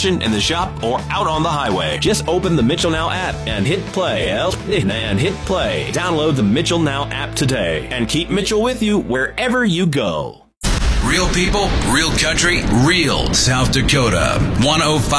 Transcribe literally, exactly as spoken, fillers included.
kitchen, in the shop, or out on the highway. Just open the Mitchell Now app and hit play. And hit play. Download the Mitchell Now app today and keep Mitchell with you wherever you go. Real people, real country, real South Dakota. one oh five